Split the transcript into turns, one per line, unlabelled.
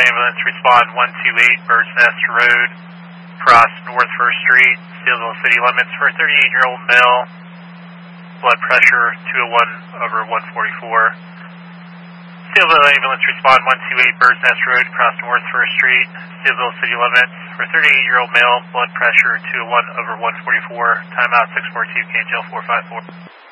ambulance, respond 128 Bird's Nest Road, cross North 1st Street, Steelville city limits for a 38-year-old male, blood pressure 201/144. Steelville ambulance, respond 128 Bird's Nest Road, cross North 1st Street, Steelville city limits for a 38-year-old male, blood pressure 201/144. Timeout 642, KNGL 454.